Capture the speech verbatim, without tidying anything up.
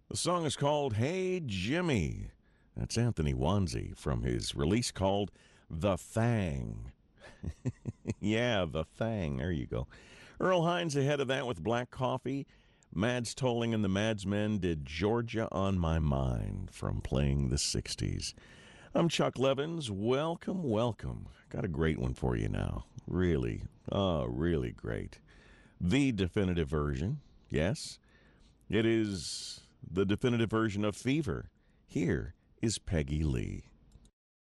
The song is called Hey Jimmy. That's Anthony Wanzi from his release called The Thang. Yeah, The Thang. There you go. Earl Hines ahead of that with Black Coffee. Mads Tolling and the Madsmen did Georgia on My Mind from Playing the sixties. I'm Chuck Levins. Welcome, welcome. Got a great one for you now. Really, oh, really great. The definitive version, yes. It is the definitive version of Fever. Here is Peggy Lee.